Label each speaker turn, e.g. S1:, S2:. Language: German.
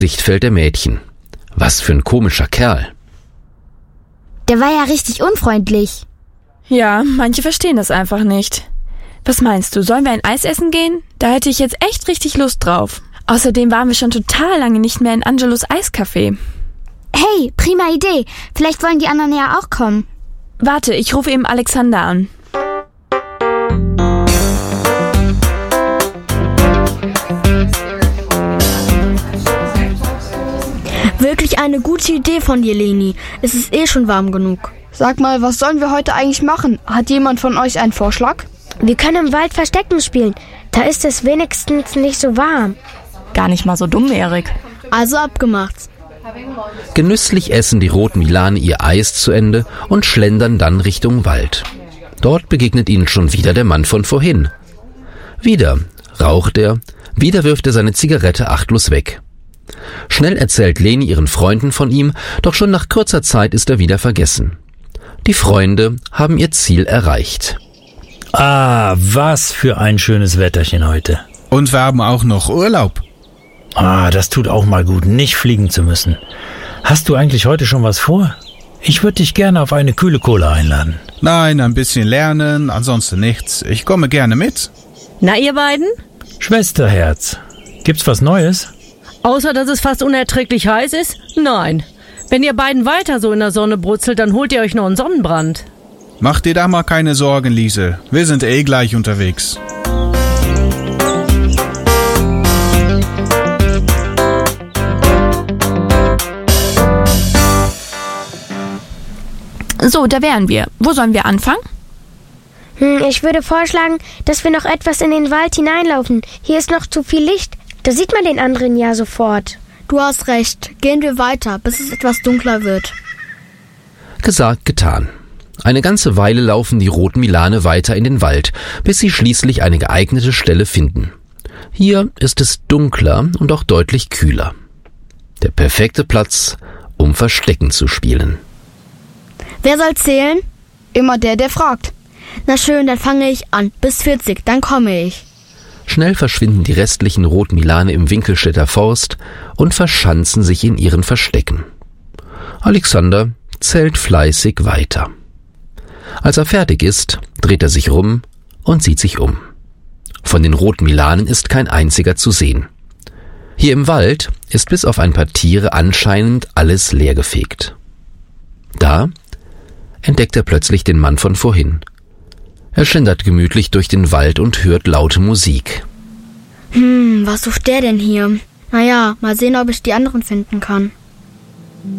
S1: Sichtfeld der Mädchen. Was für ein komischer Kerl.
S2: Der war ja richtig unfreundlich.
S3: Ja, manche verstehen das einfach nicht. Was meinst du, sollen wir ein Eis essen gehen? Da hätte ich jetzt echt richtig Lust drauf. Außerdem waren wir schon total lange nicht mehr in Angelos Eiscafé.
S2: Hey, prima Idee. Vielleicht wollen die anderen ja auch kommen.
S3: Warte, ich rufe eben Alexander an.
S4: Wirklich eine gute Idee von dir, Leni. Es ist eh schon warm genug.
S5: Sag mal, was sollen wir heute eigentlich machen? Hat jemand von euch einen Vorschlag?
S4: Wir können im Wald Verstecken spielen. Da ist es wenigstens nicht so warm.
S3: Gar nicht mal so dumm, Erik.
S4: Also abgemacht.
S1: Genüsslich essen die roten Milane ihr Eis zu Ende und schlendern dann Richtung Wald. Dort begegnet ihnen schon wieder der Mann von vorhin. Wieder raucht er, wieder wirft er seine Zigarette achtlos weg. Schnell erzählt Leni ihren Freunden von ihm, doch schon nach kurzer Zeit ist er wieder vergessen. Die Freunde haben ihr Ziel erreicht.
S6: Ah, was für ein schönes Wetterchen heute.
S7: Und wir haben auch noch Urlaub.
S6: Ah, das tut auch mal gut, nicht fliegen zu müssen. Hast du eigentlich heute schon was vor? Ich würde dich gerne auf eine kühle Cola einladen.
S7: Nein, ein bisschen lernen, ansonsten nichts. Ich komme gerne mit.
S8: Na, ihr beiden?
S6: Schwesterherz, gibt's was Neues?
S8: Außer, dass es fast unerträglich heiß ist? Nein. Wenn ihr beiden weiter so in der Sonne brutzelt, dann holt ihr euch noch einen Sonnenbrand.
S7: Mach dir da mal keine Sorgen, Liese. Wir sind eh gleich unterwegs.
S3: So, da wären wir. Wo sollen wir anfangen?
S4: Ich würde vorschlagen, dass wir noch etwas in den Wald hineinlaufen. Hier ist noch zu viel Licht. Da sieht man den anderen ja sofort.
S5: Du hast recht. Gehen wir weiter, bis es etwas dunkler wird.
S1: Gesagt, getan. Eine ganze Weile laufen die roten Milane weiter in den Wald, bis sie schließlich eine geeignete Stelle finden. Hier ist es dunkler und auch deutlich kühler. Der perfekte Platz, um Verstecken zu spielen.
S5: Wer soll zählen? Immer der fragt. Na schön, dann fange ich an. Bis 40, dann komme ich.
S1: Schnell verschwinden die restlichen roten Milane im Winkelstädter Forst und verschanzen sich in ihren Verstecken. Alexander zählt fleißig weiter. Als er fertig ist, dreht er sich rum und sieht sich um. Von den roten Milanen ist kein einziger zu sehen. Hier im Wald ist bis auf ein paar Tiere anscheinend alles leergefegt. Da entdeckt er plötzlich den Mann von vorhin. Er schlendert gemütlich durch den Wald und hört laute Musik.
S5: Was sucht der denn hier? Naja, mal sehen, ob ich die anderen finden kann.